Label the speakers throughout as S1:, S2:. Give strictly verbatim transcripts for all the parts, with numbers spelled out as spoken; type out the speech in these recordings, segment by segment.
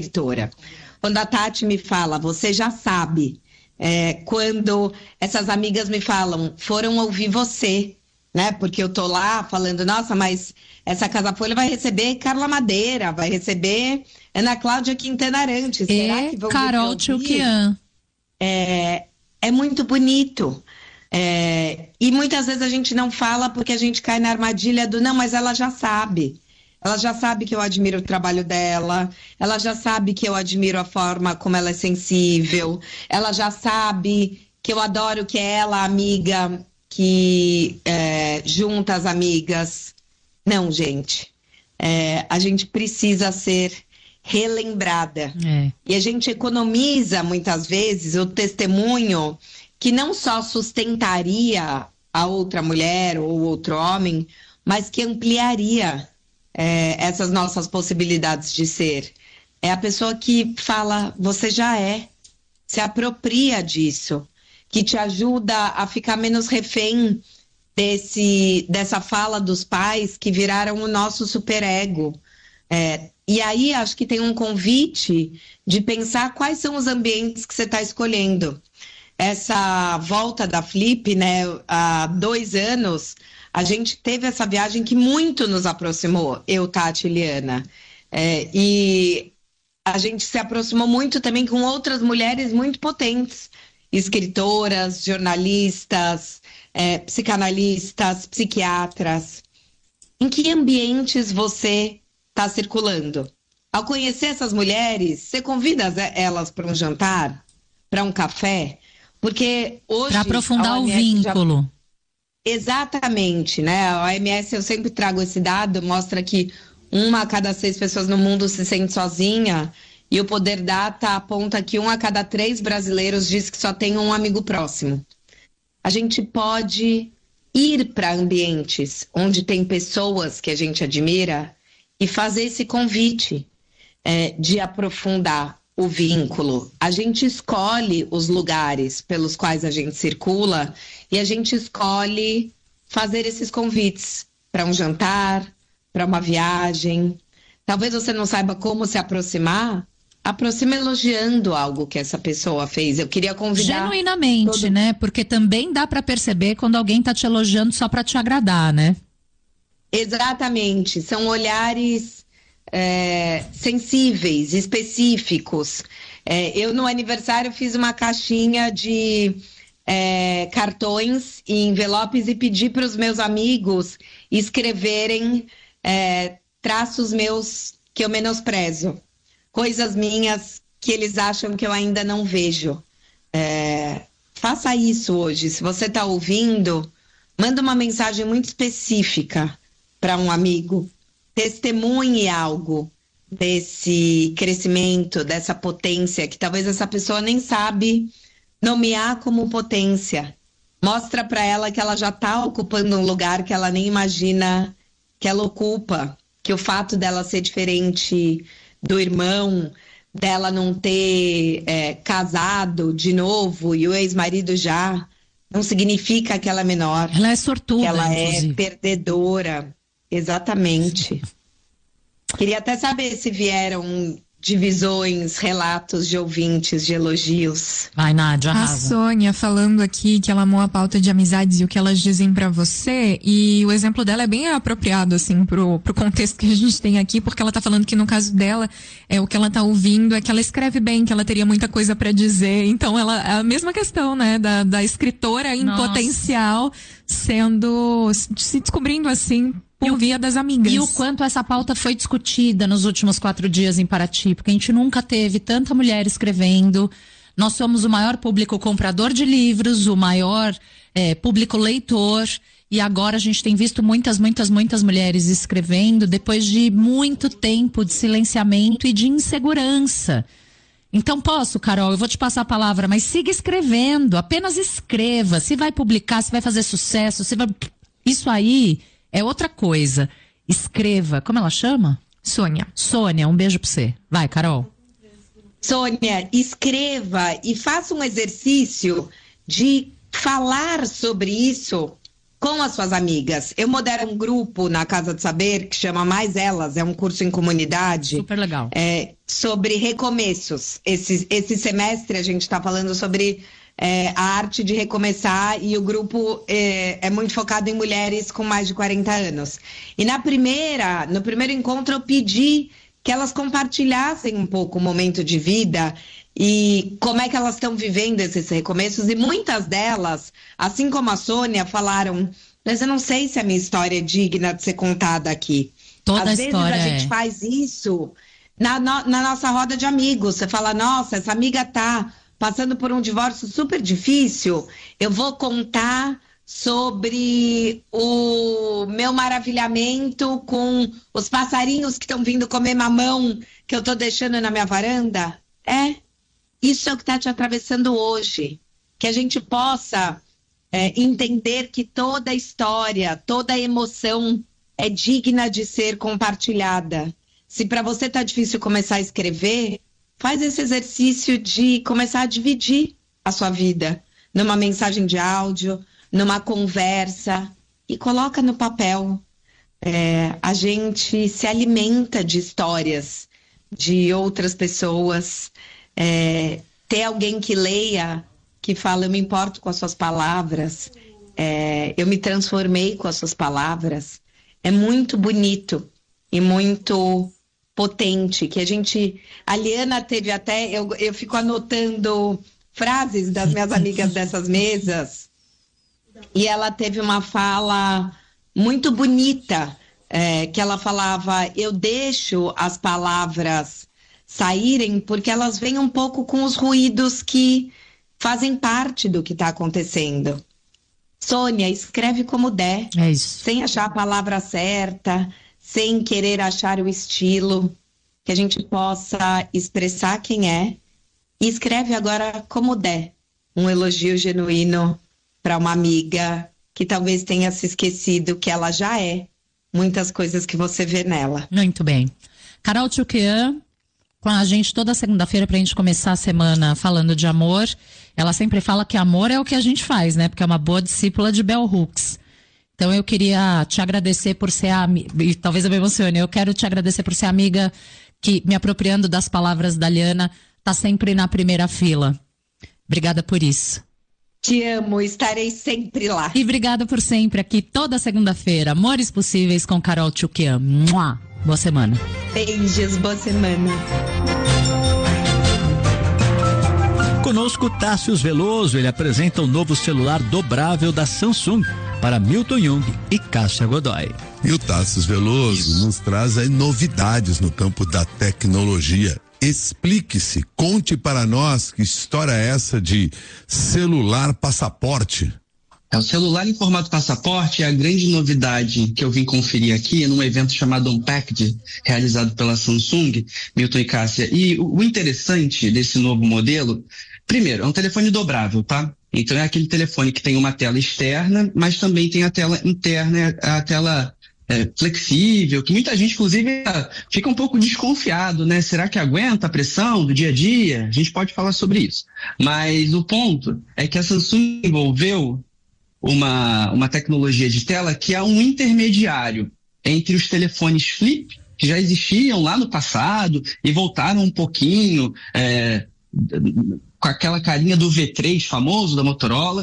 S1: escritora. Quando a Tati me fala, você já sabe. É, quando essas amigas me falam, foram ouvir você, né? Porque eu tô lá falando, nossa, mas essa Casa Folha vai receber Carla Madeira, vai receber Ana Cláudia Quintana Arantes. Será que vão
S2: Carol Tchoukian.
S1: É, é muito bonito. É, e muitas vezes a gente não fala porque a gente cai na armadilha do não, mas ela já sabe. Ela já sabe que eu admiro o trabalho dela, ela já sabe que eu admiro a forma como ela é sensível, ela já sabe que eu adoro que é ela, a amiga que é, junta as amigas. Não, gente, é, a gente precisa ser relembrada. É. E a gente economiza, muitas vezes, o testemunho que não só sustentaria a outra mulher ou outro homem, mas que ampliaria É, essas nossas possibilidades de ser. É a pessoa que fala, você já é, se apropria disso, que te ajuda a ficar menos refém desse, dessa fala dos pais que viraram o nosso superego. É, e aí acho que tem um convite de pensar quais são os ambientes que você está escolhendo. Essa volta da Flip, né, há dois anos, a gente teve essa viagem que muito nos aproximou, eu, Tati e Liana. É, e a gente se aproximou muito também com outras mulheres muito potentes, escritoras, jornalistas, é, psicanalistas, psiquiatras. Em que ambientes você está circulando? Ao conhecer essas mulheres, você convida elas para um jantar, para um café? Porque hoje...
S2: Para aprofundar o vínculo.
S1: Já... Exatamente, né? A O M S, eu sempre trago esse dado, mostra que uma a cada seis pessoas no mundo se sente sozinha, e o Poder Data aponta que um a cada três brasileiros diz que só tem um amigo próximo. A gente pode ir para ambientes onde tem pessoas que a gente admira e fazer esse convite é, de aprofundar o vínculo. A gente escolhe os lugares pelos quais a gente circula e a gente escolhe fazer esses convites para um jantar, para uma viagem. Talvez você não saiba como se aproximar, aproxima elogiando algo que essa pessoa fez. Eu queria convidar...
S2: Genuinamente, todo... né? Porque também dá para perceber quando alguém tá te elogiando só para te agradar, né?
S1: Exatamente. São olhares... É, sensíveis, específicos. É, eu, no aniversário, fiz uma caixinha de é, cartões e envelopes e pedi para os meus amigos escreverem é, traços meus que eu menosprezo, coisas minhas que eles acham que eu ainda não vejo. É, faça isso hoje. Se você está ouvindo, manda uma mensagem muito específica para um amigo. Testemunhe algo desse crescimento, dessa potência, que talvez essa pessoa nem sabe nomear como potência. Mostra para ela que ela já está ocupando um lugar que ela nem imagina que ela ocupa, que o fato dela ser diferente do irmão, dela não ter é, casado de novo e o ex-marido já, não significa que ela é menor.
S2: Ela é sortuda,
S1: que ela
S2: inclusive.
S1: É perdedora. Exatamente. Queria até saber se vieram divisões, relatos de ouvintes, de elogios.
S2: Vai, Nádia, arrasa.
S3: A Sônia falando aqui que ela amou a pauta de amizades e o que elas dizem pra você, e o exemplo dela é bem apropriado, assim, pro, pro contexto que a gente tem aqui, porque ela tá falando que no caso dela, é o que ela tá ouvindo é que ela escreve bem, que ela teria muita coisa pra dizer, então ela, é a mesma questão, né, da, da escritora em
S2: Nossa.
S3: Potencial sendo, se descobrindo assim, por via das amigas.
S2: E o quanto essa pauta foi discutida nos últimos quatro dias em Paraty, porque a gente nunca teve tanta mulher escrevendo. Nós somos o maior público comprador de livros, o maior é, público leitor, e agora a gente tem visto muitas, muitas, muitas mulheres escrevendo depois de muito tempo de silenciamento e de insegurança. Então posso, Carol, eu vou te passar a palavra, mas siga escrevendo, apenas escreva. Se vai publicar, se vai fazer sucesso, se vai... Isso aí... é outra coisa. Escreva. Como ela chama?
S3: Sônia.
S2: Sônia, um beijo pra você. Vai, Carol.
S1: Sônia, escreva e faça um exercício de falar sobre isso com as suas amigas. Eu modero um grupo na Casa do Saber que chama Mais Elas, é um curso em comunidade.
S2: Super legal.
S1: É, sobre recomeços. Esse, esse semestre a gente está falando sobre é, a arte de recomeçar e o grupo é, é muito focado em mulheres com mais de quarenta anos. E na primeira, no primeiro encontro eu pedi que elas compartilhassem um pouco o momento de vida e como é que elas estão vivendo esses recomeços. E muitas delas, assim como a Sônia, falaram, mas eu não sei se a minha história é digna de ser contada aqui.
S2: Toda
S1: Às vezes
S2: história
S1: a gente
S2: é.
S1: faz isso na, no, na nossa roda de amigos. Você fala, nossa, essa amiga tá passando por um divórcio super difícil, eu vou contar sobre o meu maravilhamento com os passarinhos que estão vindo comer mamão que eu tô deixando na minha varanda. É, isso é o que está te atravessando hoje. Que a gente possa é, entender que toda história, toda emoção é digna de ser compartilhada. Se para você tá difícil começar a escrever, faz esse exercício de começar a dividir a sua vida numa mensagem de áudio, numa conversa e coloca no papel. É, a gente se alimenta de histórias de outras pessoas. É, ter alguém que leia, que fala, eu me importo com as suas palavras, é, eu me transformei com as suas palavras, é muito bonito e muito potente, que a gente... A Liana teve até... Eu, eu fico anotando frases das minhas amigas dessas mesas, e ela teve uma fala muito bonita, é, que ela falava, eu deixo as palavras saírem porque elas vêm um pouco com os ruídos que fazem parte do que está acontecendo. Sônia, escreve como der,
S2: É isso.
S1: sem achar a palavra certa, sem querer achar o estilo, que a gente possa expressar quem é, e escreve agora como der, um elogio genuíno para uma amiga que talvez tenha se esquecido que ela já é muitas coisas que você vê nela.
S2: Muito bem. Carol Tchoukian, com a gente toda segunda-feira pra gente começar a semana falando de amor. Ela sempre fala que amor é o que a gente faz, né? Porque é uma boa discípula de Bell Hooks. Então eu queria te agradecer por ser a amiga, e talvez eu me emocione, eu quero te agradecer por ser amiga que, me apropriando das palavras da Liana, tá sempre na primeira fila. Obrigada por isso.
S1: Te amo, estarei sempre lá.
S2: E obrigada por sempre aqui, toda segunda-feira. Amores Possíveis com Carol Tchoukian. Mua! Boa semana.
S1: Beijos, boa semana.
S4: Conosco, Tássius Veloso, ele apresenta o novo celular dobrável da Samsung para Milton Jung e Cássia Godoy.
S5: E o Tássius Veloso Isso. nos traz aí novidades no campo da tecnologia. Explique-se, conte para nós que história é essa de celular passaporte.
S6: É, o celular em formato passaporte é a grande novidade que eu vim conferir aqui num evento chamado Unpacked, realizado pela Samsung, Milton e Cássia. E o, o interessante desse novo modelo, primeiro, é um telefone dobrável, tá? Então é aquele telefone que tem uma tela externa, mas também tem a tela interna, a tela é, flexível, que muita gente, inclusive, fica um pouco desconfiado, né? Será que aguenta a pressão do dia a dia? A gente pode falar sobre isso. Mas o ponto é que a Samsung envolveu Uma, uma tecnologia de tela que é um intermediário entre os telefones flip, que já existiam lá no passado e voltaram um pouquinho é, com aquela carinha do V três famoso da Motorola,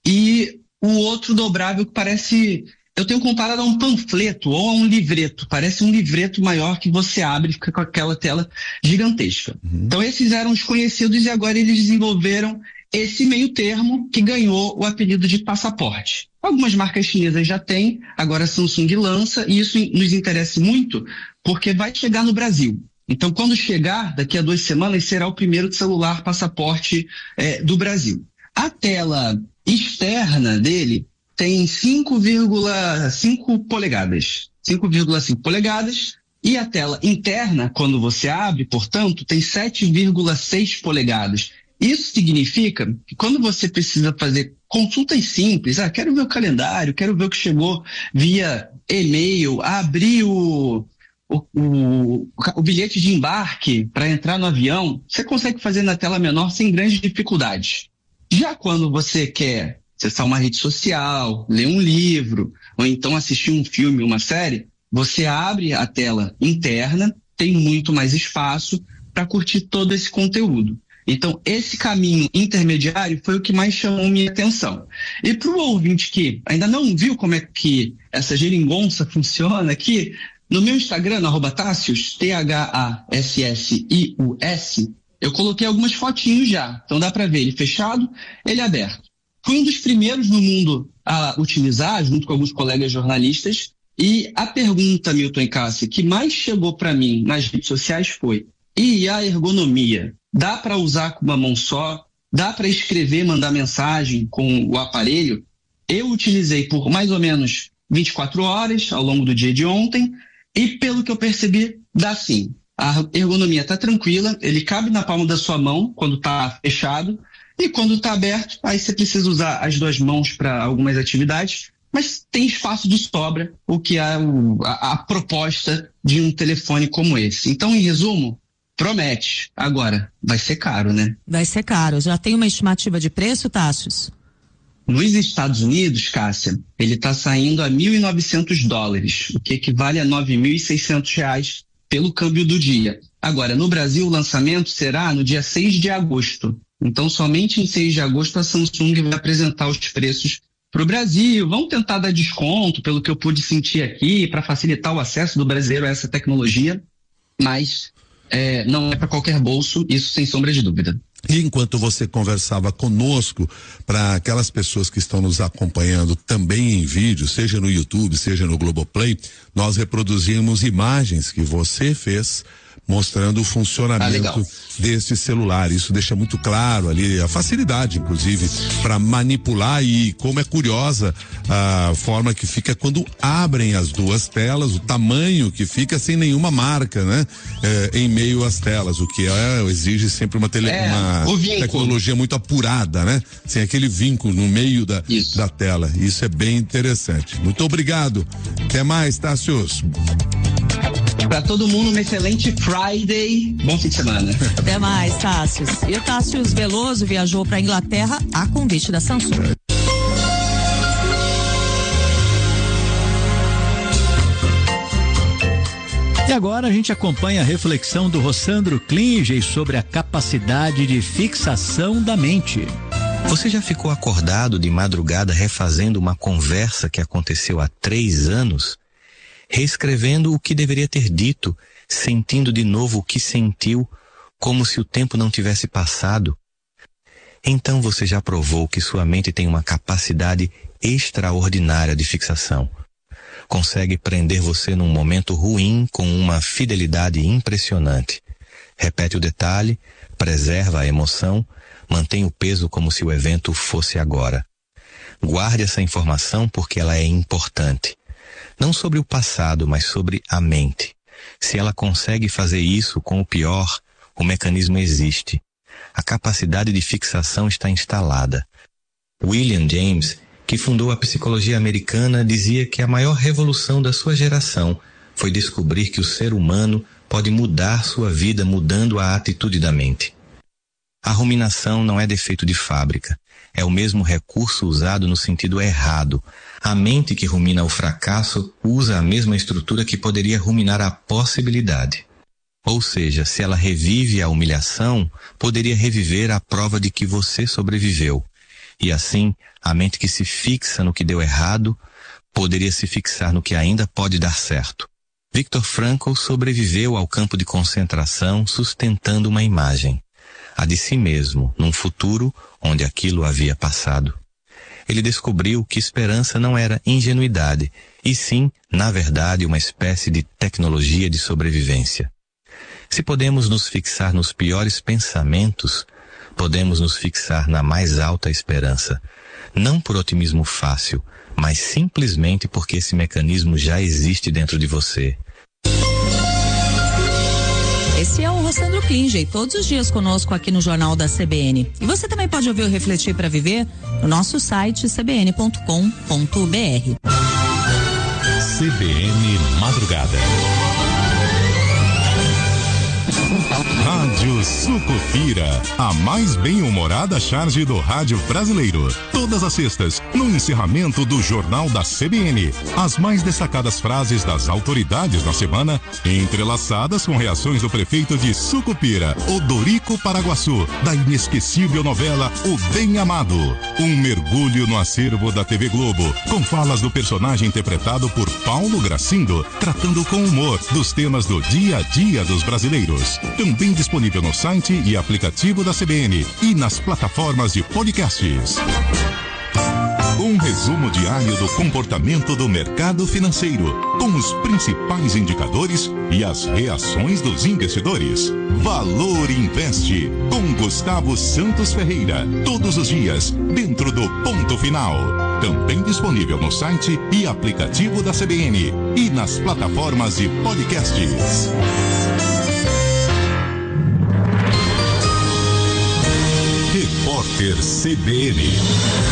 S6: e o outro dobrável que parece, eu tenho comparado a um panfleto ou a um livreto, parece um livreto maior que você abre e fica com aquela tela gigantesca. Uhum. Então esses eram os conhecidos e agora eles desenvolveram esse meio termo que ganhou o apelido de passaporte. Algumas marcas chinesas já têm, agora a Samsung lança, e isso nos interessa muito porque vai chegar no Brasil. Então, quando chegar, daqui a duas semanas, será o primeiro celular passaporte é, do Brasil. A tela externa dele tem cinco vírgula cinco polegadas. cinco vírgula cinco polegadas. E a tela interna, quando você abre, portanto, tem sete vírgula seis polegadas. Isso significa que quando você precisa fazer consultas simples, ah, quero ver o calendário, quero ver o que chegou via e-mail, abrir o, o, o, o bilhete de embarque para entrar no avião, você consegue fazer na tela menor sem grandes dificuldades. Já quando você quer acessar uma rede social, ler um livro, ou então assistir um filme, uma série, você abre a tela interna, tem muito mais espaço, para curtir todo esse conteúdo. Então, esse caminho intermediário foi o que mais chamou minha atenção. E para o ouvinte que ainda não viu como é que essa geringonça funciona aqui, no meu Instagram, no arroba Tassius, T H A S S I U S, eu coloquei algumas fotinhos já. Então dá para ver ele fechado, ele aberto. Fui um dos primeiros no mundo a utilizar, junto com alguns colegas jornalistas, e a pergunta, Milton e Cássia, que mais chegou para mim nas redes sociais foi: e a ergonomia? Dá para usar com uma mão só? Dá para escrever, mandar mensagem com o aparelho? Eu utilizei por mais ou menos vinte e quatro horas ao longo do dia de ontem e, pelo que eu percebi, dá sim. A ergonomia está tranquila, ele cabe na palma da sua mão quando está fechado e quando está aberto, aí você precisa usar as duas mãos para algumas atividades, mas tem espaço de sobra, o que é o, a, a proposta de um telefone como esse. Então, em resumo, promete. Agora, vai ser caro, né?
S7: Vai ser caro. Já tem uma estimativa de preço, Tassius?
S6: Nos Estados Unidos, Cássia, ele está saindo a mil e novecentos dólares, o que equivale a nove mil e seiscentos reais pelo câmbio do dia. Agora, no Brasil, o lançamento será no dia seis de agosto. Então, somente em seis de agosto a Samsung vai apresentar os preços para o Brasil. Vão tentar dar desconto, pelo que eu pude sentir aqui, para facilitar o acesso do brasileiro a essa tecnologia, mas é, não é para qualquer bolso, isso sem sombra de dúvida.
S5: E enquanto você conversava conosco, para aquelas pessoas que estão nos acompanhando também em vídeo, seja no YouTube, seja no Globoplay, nós reproduzimos imagens que você fez mostrando o funcionamento ah, desse celular. Isso deixa muito claro ali a facilidade, inclusive, para manipular, e como é curiosa a forma que fica quando abrem as duas telas, o tamanho que fica sem nenhuma marca, né? É, em meio às telas, o que é, exige sempre uma, tele, é, uma tecnologia muito apurada, né? Sem aquele vínculo no meio da, da tela. Isso é bem interessante. Muito obrigado. Até mais, Tassius.
S6: Para todo mundo, uma excelente Friday. Bom fim de semana.
S7: Até mais, Tassius. E o Tassius Veloso viajou para a Inglaterra a convite da Samsung.
S4: E agora a gente acompanha a reflexão do Rossandro Klinge sobre a capacidade de fixação da mente.
S8: Você já ficou acordado de madrugada refazendo uma conversa que aconteceu há três anos? Reescrevendo o que deveria ter dito, sentindo de novo o que sentiu, como se o tempo não tivesse passado? Então você já provou que sua mente tem uma capacidade extraordinária de fixação. Consegue prender você num momento ruim com uma fidelidade impressionante. Repete o detalhe, preserva a emoção, mantém o peso como se o evento fosse agora. Guarde essa informação porque ela é importante. Não sobre o passado, mas sobre a mente. Se ela consegue fazer isso com o pior, o mecanismo existe. A capacidade de fixação está instalada. William James, que fundou a psicologia americana, dizia que a maior revolução da sua geração foi descobrir que o ser humano pode mudar sua vida mudando a atitude da mente. A ruminação não é defeito de fábrica. É o mesmo recurso usado no sentido errado. A mente que rumina o fracasso usa a mesma estrutura que poderia ruminar a possibilidade. Ou seja, se ela revive a humilhação, poderia reviver a prova de que você sobreviveu. E assim, a mente que se fixa no que deu errado, poderia se fixar no que ainda pode dar certo. Viktor Frankl sobreviveu ao campo de concentração sustentando uma imagem, a de si mesmo, num futuro onde aquilo havia passado. Ele descobriu que esperança não era ingenuidade, e sim, na verdade, uma espécie de tecnologia de sobrevivência. Se podemos nos fixar nos piores pensamentos, podemos nos fixar na mais alta esperança, não por otimismo fácil, mas simplesmente porque esse mecanismo já existe dentro de você.
S7: Esse é o Rossandro Klinge, todos os dias conosco aqui no Jornal da C B N. E você também pode ouvir o Refletir para Viver no nosso site c b n ponto com ponto b r.
S9: C B N Madrugada. Rádio Sucupira, a mais bem-humorada charge do rádio brasileiro. Todas as sextas, no encerramento do Jornal da C B N. As mais destacadas frases das autoridades da semana, entrelaçadas com reações do prefeito de Sucupira, Odorico Paraguaçu, da inesquecível novela O Bem Amado. Um mergulho no acervo da T V Globo, com falas do personagem interpretado por Paulo Gracindo, tratando com humor dos temas do dia a dia dos brasileiros. Também disponível no site e aplicativo da C B N e nas plataformas de podcasts. Um resumo diário do comportamento do mercado financeiro, com os principais indicadores e as reações dos investidores. Valor Investe, com Gustavo Santos Ferreira, todos os dias, dentro do Ponto Final. Também disponível no site e aplicativo da C B N e nas plataformas de podcasts. Repórter C B N.